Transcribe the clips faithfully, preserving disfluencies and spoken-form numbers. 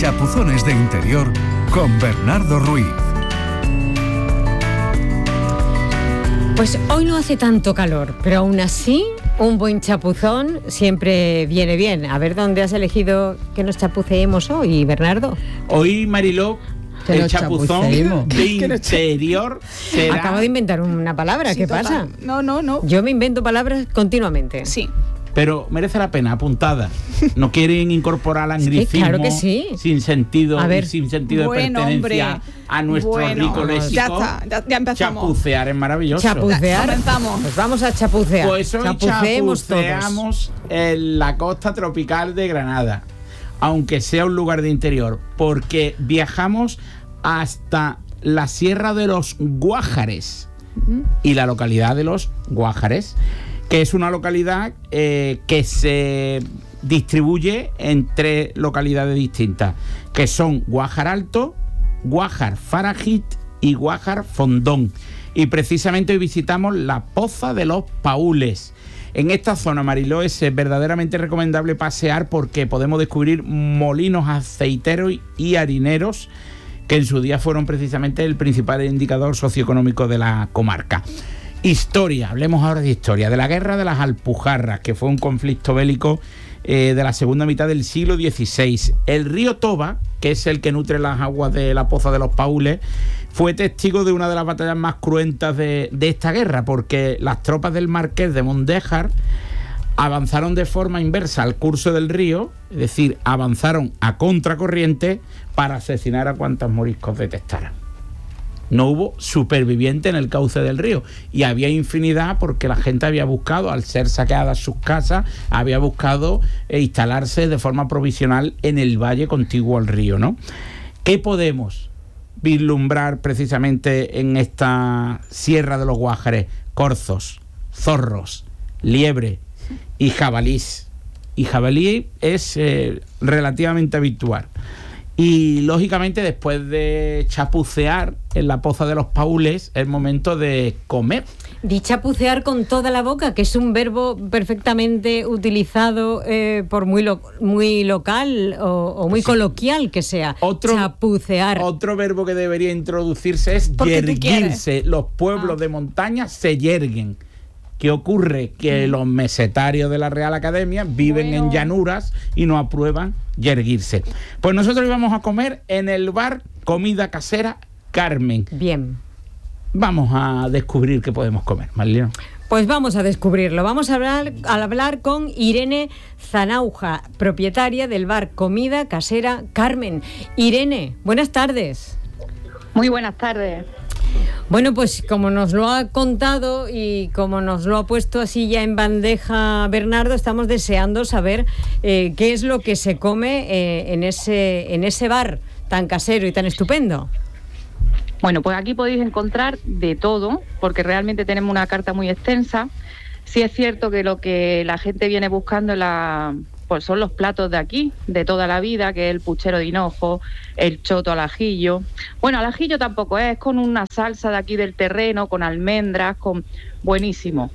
Chapuzones de Interior con Bernardo Ruiz. Pues hoy no hace tanto calor, pero aún así un buen chapuzón siempre viene bien. A ver, ¿dónde has elegido que nos chapuceemos hoy, Bernardo? Hoy, Mariló, Que el nos chapuzón chapuceemos. de interior será... Acabo de inventar una palabra, Sí, ¿qué total. pasa? No, no, no. Yo me invento palabras continuamente. Sí. Pero merece la pena, apuntada. No quieren incorporar al Sí, anglicismo claro que sí. sin sentido, A ver. sin sentido Bueno, de pertenencia hombre. a nuestro Bueno, rico léxico. ya está, ya, ya empezamos. Chapucear es maravilloso. Chapucear. Comenzamos. Pues vamos a chapucear. Pues hoy Chapuceemos todos. chapuceamos en la costa tropical de Granada, aunque sea un lugar de interior, porque viajamos hasta la Sierra de los Guájares y la localidad de los Guájares, que es una localidad eh, que se distribuye en tres localidades distintas, que son Guájar Alto, Guájar Farajit y Guájar Fondón. Y precisamente hoy visitamos la Poza de los Paules. En esta zona, Mariló, es verdaderamente recomendable pasear porque podemos descubrir molinos aceiteros y harineros que en su día fueron precisamente el principal indicador socioeconómico de la comarca. Historia, hablemos ahora de historia, de la Guerra de las Alpujarras, que fue un conflicto bélico eh, de la segunda mitad del siglo dieciséis. El río Toba, que es el que nutre las aguas de la Poza de los Paules, fue testigo de una de las batallas más cruentas de, de esta guerra, porque las tropas del marqués de Mondéjar avanzaron de forma inversa al curso del río, es decir, avanzaron a contracorriente para asesinar a cuantos moriscos detectaran. No hubo superviviente en el cauce del río y había infinidad porque la gente había buscado, al ser saqueadas sus casas, había buscado eh, instalarse de forma provisional en el valle contiguo al río, ¿no? ¿Qué podemos vislumbrar precisamente en esta Sierra de los Guájares? Corzos, zorros, liebre y jabalís. Y jabalí es eh, relativamente habitual. Y lógicamente después de chapucear en la Poza de los Paules es momento de comer. Di chapucear con toda la boca, que es un verbo perfectamente utilizado eh, por muy, lo, muy local o, o muy sí. coloquial que sea. Otro, chapucear. Otro verbo que debería introducirse es yerguirse. Los pueblos ah. de montaña se yerguen. ¿Qué ocurre? Que los mesetarios de la Real Academia viven bueno. en llanuras y no aprueban yerguirse. Pues nosotros íbamos a comer en el bar Comida Casera Carmen. Bien. Vamos a descubrir qué podemos comer, Marilena. Pues vamos a descubrirlo. Vamos a hablar, a hablar con Irene Zanauja, propietaria del bar Comida Casera Carmen. Irene, buenas tardes. Muy buenas tardes. Bueno, pues como nos lo ha contado y como nos lo ha puesto así ya en bandeja Bernardo, estamos deseando saber eh, qué es lo que se come eh, en ese, en ese bar tan casero y tan estupendo. Bueno, pues aquí podéis encontrar de todo, porque realmente tenemos una carta muy extensa. Sí es cierto que lo que la gente viene buscando la, pues son los platos de aquí, de toda la vida, que es el puchero de hinojo, el choto al ajillo. Bueno, al ajillo tampoco es, es con una salsa de aquí del terreno, con almendras, con buenísimo.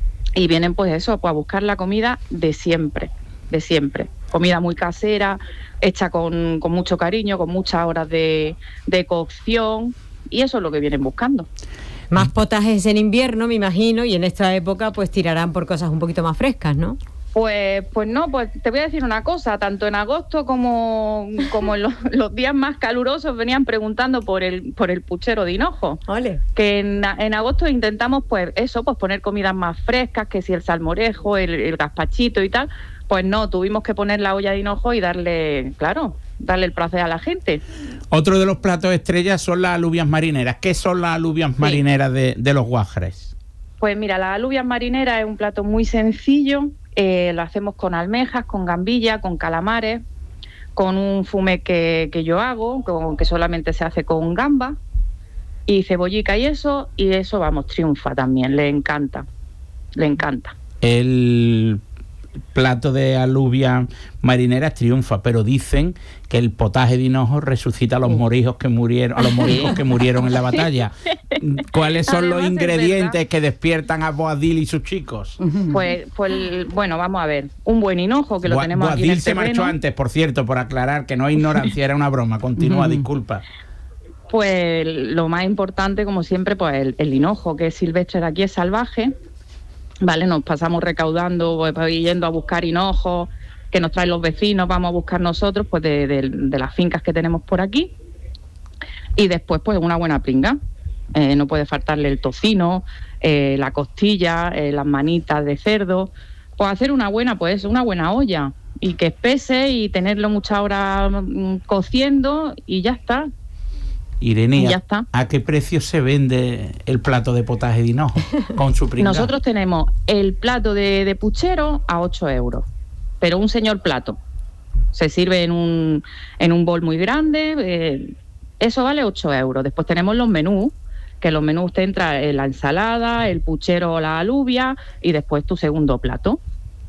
Y vienen pues eso, pues a buscar la comida de siempre, de siempre. Comida muy casera, hecha con, con mucho cariño, con muchas horas de, de cocción, y eso es lo que vienen buscando. Más potajes en invierno, me imagino, y en esta época pues tirarán por cosas un poquito más frescas, ¿no? Pues, pues no, pues te voy a decir una cosa, tanto en agosto como, como en los, los días más calurosos venían preguntando por el, por el puchero de hinojo. Ole. Que en, en agosto intentamos pues eso, pues poner comidas más frescas, que si el salmorejo, el, el gazpachito y tal, pues no, tuvimos que poner la olla de hinojo y darle, claro, darle el placer a la gente. Otro de los platos estrellas son las alubias marineras. ¿Qué son las alubias sí. marineras de, de los Guájares? Pues mira, las alubias marineras es un plato muy sencillo. Eh, lo hacemos con almejas, con gambilla, con calamares, con un fumet que, que yo hago, con, que solamente se hace con gamba, y cebollica y eso, y eso, vamos, triunfa también, le encanta, le encanta. El, plato de alubias marineras triunfa, pero dicen que el potaje de hinojo resucita a los moriscos que murieron, a los moriscos que murieron en la batalla. ¿Cuáles son Además, los ingredientes es que despiertan a Boabdil y sus chicos? Pues, pues bueno, vamos a ver, un buen hinojo que lo Bo- tenemos aquí en Boabdil el se terreno. marchó antes, por cierto, por aclarar que no es ignorancia, era una broma. Continúa, disculpa. Pues lo más importante, como siempre, pues el, el hinojo, que es silvestre de aquí, es salvaje, ¿vale? Nos pasamos recaudando, pues, yendo a buscar hinojos que nos traen los vecinos, vamos a buscar nosotros, pues de, de, de las fincas que tenemos por aquí. Y después, pues una buena pringa. Eh, no puede faltarle el tocino, eh, la costilla, eh, las manitas de cerdo. Pues hacer una buena, pues una buena olla y que espese y tenerlo muchas horas mm, cociendo y ya está. Irene, Ya ¿a, está. ¿a qué precio se vende el plato de potaje de hinojo con su pringao? Nosotros tenemos el plato de, de puchero a ocho euros, pero un señor plato. Se sirve en un, en un bol muy grande, eh, eso vale ocho euros. Después tenemos los menús, que los menús te entra en la ensalada, el puchero o la alubia y después tu segundo plato.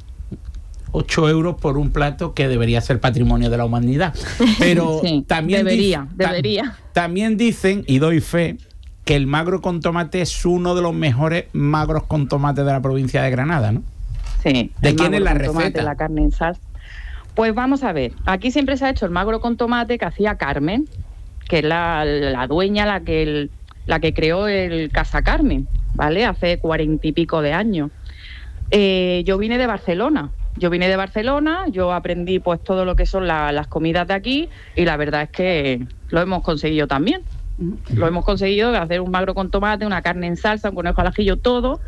ocho euros por un plato que debería ser patrimonio de la humanidad. Pero Sí, también, debería, dic- ta- debería. también dicen, y doy fe, que el magro con tomate es uno de los mejores magros con tomate de la provincia de Granada, ¿no? Sí. ¿De el quién es magro la con tomate, receta? la carne en salsa. Pues vamos a ver, aquí siempre se ha hecho el magro con tomate que hacía Carmen, que es la, la dueña, la que, el- la que creó el Casa Carmen, ¿vale? Hace cuarenta y pico de años. Eh, yo vine de Barcelona. Yo vine de Barcelona, yo aprendí pues todo lo que son la- las comidas de aquí y la verdad es que lo hemos conseguido también. Lo hemos conseguido hacer un magro con tomate, una carne en salsa, un conejo al ajillo, todo.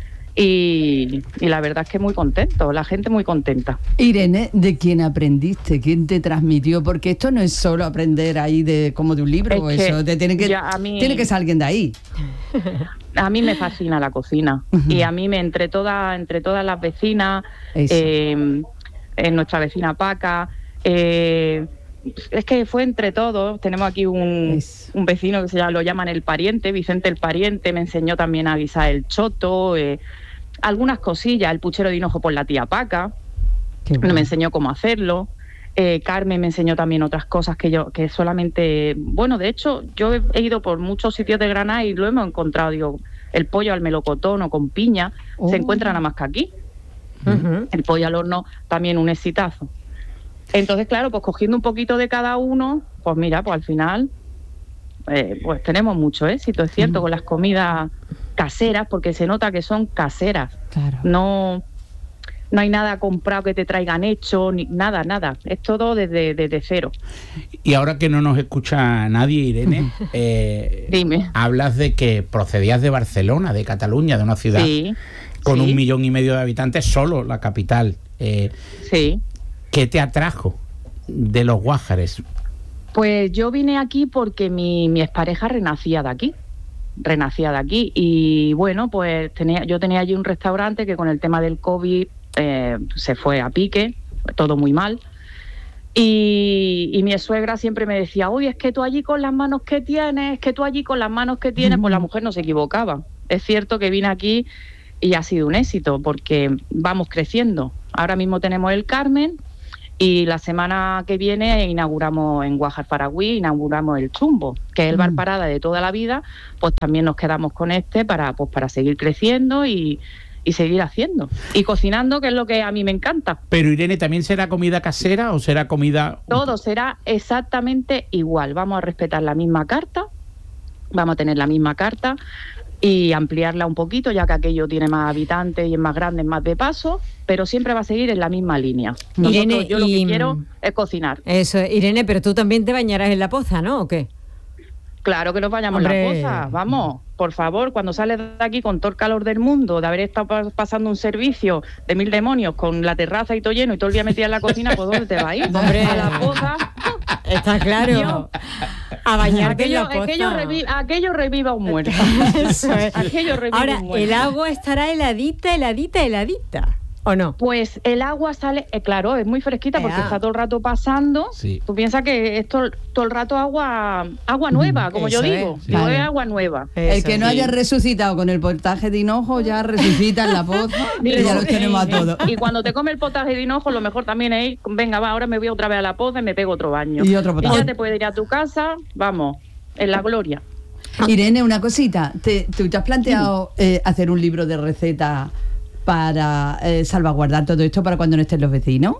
Y, y la verdad es que muy contento, la gente muy contenta. Irene, ¿de quién aprendiste? ¿Quién te transmitió? Porque esto no es solo aprender ahí de como de un libro, Es que eso te tiene que ya a mí- tiene que ser alguien de ahí. A mí me fascina la cocina Ujú. y a mí me entre todas entre todas las vecinas, Eso. eh, en nuestra vecina Paca, eh, es que fue entre todos. Tenemos aquí un, Eso. un vecino que se llama, lo llaman el pariente, Vicente el pariente, me enseñó también a guisar el choto, eh, algunas cosillas, el puchero de hinojo por la tía Paca, Qué bueno. me enseñó cómo hacerlo. Eh, Carmen me enseñó también otras cosas que yo, que solamente, bueno, de hecho, yo he, he ido por muchos sitios de Granada y lo hemos encontrado, digo, el pollo al melocotón o con piña, Oh. se encuentra nada más que aquí. Ujú. El pollo al horno también un exitazo. Entonces, claro, pues cogiendo un poquito de cada uno, pues mira, pues al final, eh, pues tenemos mucho éxito, es cierto, Mm. con las comidas caseras, porque se nota que son caseras. Claro. No, no hay nada comprado que te traigan hecho, ni nada, nada. Es todo desde, desde cero. Y ahora que no nos escucha nadie, Irene, eh, Dime. hablas de que procedías de Barcelona, de Cataluña, de una ciudad Sí, con sí, un millón y medio de habitantes, solo la capital. Eh, sí. ¿Qué te atrajo de los Guájares? Pues yo vine aquí porque mi, mi expareja renacía de aquí. Renacía de aquí. Y bueno, pues tenía, yo tenía allí un restaurante que con el tema del COVID eh, se fue a pique, todo muy mal. Y, y mi suegra siempre me decía, uy, es que tú allí con las manos que tienes, es que tú allí con las manos que tienes, pues la mujer no se equivocaba. Es cierto que vine aquí y ha sido un éxito porque vamos creciendo. Ahora mismo tenemos el Carmen y la semana que viene inauguramos en Guájar Faragüí, inauguramos el Chumbo, que es el bar Mm. parada de toda la vida, pues también nos quedamos con este para, pues, para seguir creciendo y, y seguir haciendo. Y cocinando, que es lo que a mí me encanta. Pero Irene, ¿también será comida casera o será comida...? Todo será exactamente igual. Vamos a respetar la misma carta, vamos a tener la misma carta y ampliarla un poquito, ya que aquello tiene más habitantes y es más grande, es más de paso, pero siempre va a seguir en la misma línea. Nosotros, Irene, yo lo y- que quiero es cocinar. Eso, Irene, pero tú también te bañarás en la poza, ¿no? ¿O qué? Claro que nos vayamos Hombre. la poza, vamos, por favor, cuando sales de aquí con todo el calor del mundo, de haber estado pa- pasando un servicio de mil demonios con la terraza y todo lleno y todo el día metida en la cocina, pues ¿dónde te vas a ir? Hombre. A la poza. Está claro. Yo- A bañarte en Aquello, la poza. aquello, revi- aquello reviva un muerto. Eso es. Aquello reviva Ahora, un muerto. el agua estará heladita, heladita, heladita. ¿O no? Pues el agua sale, eh, claro, es muy fresquita porque Ea. está todo el rato pasando. Sí. Tú piensas que es todo, todo el rato agua agua nueva, como yo Eso digo. es. Digo, Claro. es agua nueva. El Eso. que no sí. haya resucitado con el potaje de hinojo ya resucita en la poza y Digo, ya los tenemos a todos. Y cuando te come el potaje de hinojo, lo mejor también es ir, venga, va, ahora me voy otra vez a la poza y me pego otro baño. Y otro potaje. ya te puedes ir a tu casa, vamos, en la gloria. Irene, una cosita, ¿te, ¿tú te has planteado eh, hacer un libro de recetas para eh, salvaguardar todo esto para cuando no estén los vecinos?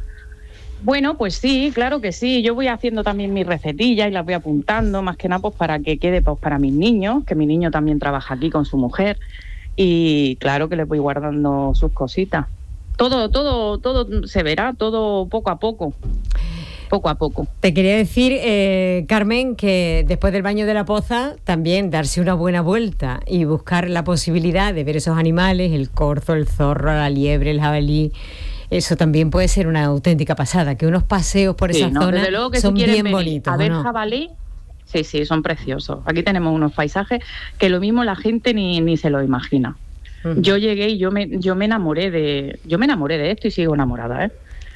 Bueno, pues sí, claro que sí. Yo voy haciendo también mis recetillas y las voy apuntando, más que nada pues para que quede pues para mis niños, que mi niño también trabaja aquí con su mujer y claro que les voy guardando sus cositas. Todo, todo, todo se verá, todo poco a poco. Poco a poco. Te quería decir, eh, Carmen, que después del baño de la poza, también darse una buena vuelta y buscar la posibilidad de ver esos animales, el corzo, el zorro, la liebre, el jabalí. Eso también puede ser una auténtica pasada, que unos paseos por Sí, esa no, zona desde luego que son si quieren bien venir bonitos. a ver ¿o no? jabalí, sí, sí, son preciosos. Aquí tenemos unos paisajes que lo mismo la gente ni, ni se lo imagina. Ujú. Yo llegué y yo me, yo me enamoré de, yo me enamoré de esto y sigo enamorada, ¿eh?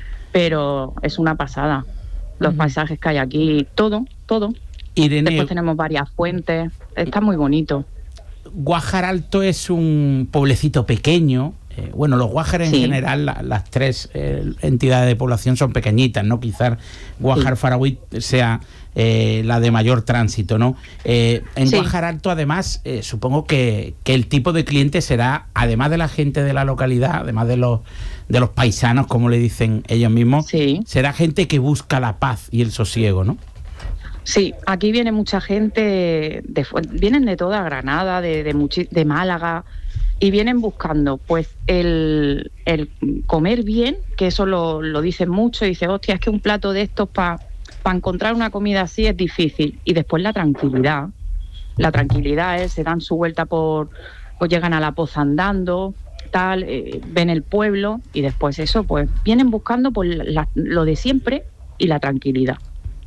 Pero es una pasada. Los Ujú. paisajes que hay aquí, todo, todo. Irene, Después tenemos varias fuentes, está muy bonito. Guájar Alto es un pueblecito pequeño. Eh, bueno, los Guájares Sí. en general, la- las tres eh, entidades de población son pequeñitas, ¿no? Quizás Guájar Sí. Faragüí sea eh, la de mayor tránsito, ¿no? Eh, en Sí. Guájar Alto, además, eh, supongo que, que el tipo de cliente será, además de la gente de la localidad, además de los, de los paisanos, como le dicen ellos mismos, Sí. será gente que busca la paz y el sosiego, ¿no? Sí, aquí viene mucha gente, de, fu- vienen de toda Granada, de, de, muchi- de Málaga, y vienen buscando pues el, el comer bien, que eso lo, lo dicen mucho, y dicen, hostia, es que un plato de estos para pa encontrar una comida así es difícil. Y después la tranquilidad, la tranquilidad es, se dan su vuelta por, pues llegan a la poza andando, tal, eh, ven el pueblo, y después eso, pues vienen buscando pues, la- lo de siempre y la tranquilidad.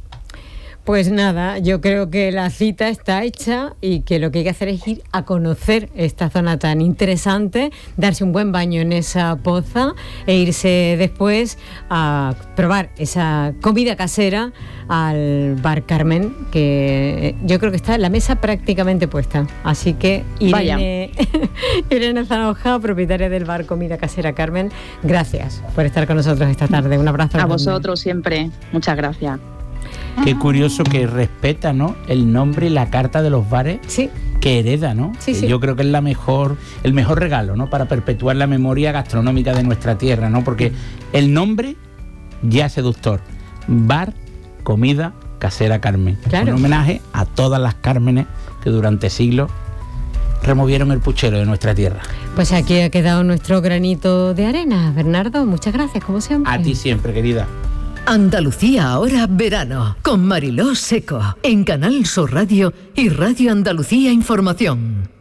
Pues nada, yo creo que la cita está hecha y que lo que hay que hacer es ir a conocer esta zona tan interesante, darse un buen baño en esa poza e irse después a probar esa comida casera al Bar Carmen, que yo creo que está la mesa prácticamente puesta. Así que Irene, Irene Zanoja, propietaria del Bar Comida Casera Carmen, gracias por estar con nosotros esta tarde. Un abrazo. A grande. vosotros siempre, muchas gracias. Qué curioso que respeta, ¿no?, el nombre y la carta de los bares Sí. que hereda, ¿no? Sí, Que sí. Yo creo que es la mejor, el mejor regalo, ¿no?, para perpetuar la memoria gastronómica de nuestra tierra, ¿no? Porque el nombre ya es seductor. Bar Comida Casera Carmen. Claro. Un homenaje a todas las Cármenes que durante siglos removieron el puchero de nuestra tierra. Pues aquí ha quedado nuestro granito de arena. Bernardo, muchas gracias, como siempre. A ti siempre, querida. Andalucía ahora verano con Mariló Seco en Canal Sur Radio y Radio Andalucía Información.